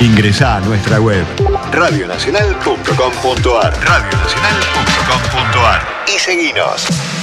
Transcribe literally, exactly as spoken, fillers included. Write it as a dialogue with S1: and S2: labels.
S1: Ingresá a nuestra web radio nacional punto com punto ar radio nacional punto com punto ar y seguinos.